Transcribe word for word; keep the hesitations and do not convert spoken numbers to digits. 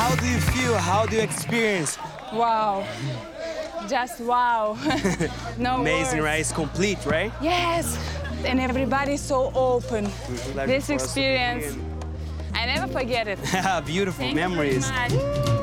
how do you feel? How do you experience? Wow. Just wow. No Amazing, words. right? It's complete, right? Yes. And everybody's so open. Like This for us to be experience, in- I never forget it. Beautiful Thank you very memories. much.